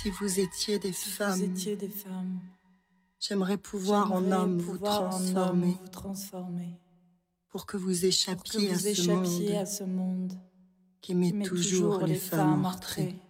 Si vous étiez des Si femmes, vous étiez des femmes, j'aimerais pouvoir en j'aimerais homme vous pouvoir en homme transformer vous transformer pour que vous pour que échappiez à vous ce échappiez monde à ce monde qui qui met met toujours toujours les les femmes femmes en en retrait. retrait.